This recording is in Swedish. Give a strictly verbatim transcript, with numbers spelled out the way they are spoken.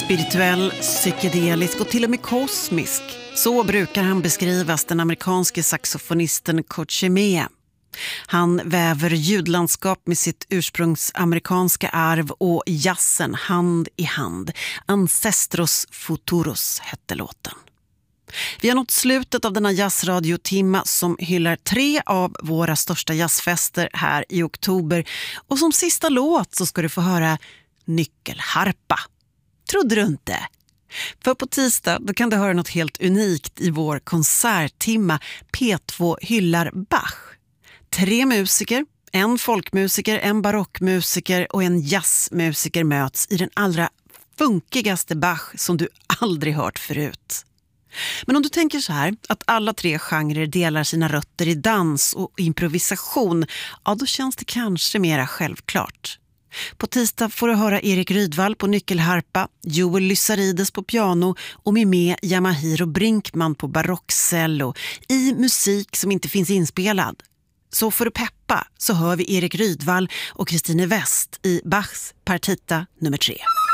Spirituell, psykedelisk och till och med kosmisk. Så brukar han beskrivas, den amerikanske saxofonisten Kurt Chemé. Han väver ljudlandskap med sitt ursprungsamerikanska arv och jazzen hand i hand. Ancestros Futuros hette låten. Vi har nått slutet av denna jazzradiotimma som hyllar tre av våra största jazzfester här i oktober. Och som sista låt så ska du få höra Nyckelharpa. Trodde du inte? För på tisdag då kan du höra något helt unikt i vår konserttimma. P två hyllar Bach. Tre musiker, en folkmusiker, en barockmusiker och en jazzmusiker möts i den allra funkigaste Bach som du aldrig hört förut. Men om du tänker så här, att alla tre genrer delar sina rötter i dans och improvisation, ja då känns det kanske mera självklart. På tisdag får du höra Erik Rydvall på nyckelharpa, Joel Lysarides på piano och Mimé Yamahiro Brinkman på barockcello i musik som inte finns inspelad. Så för att peppa så hör vi Erik Rydvall och Kristine West i Bachs partita nummer tre.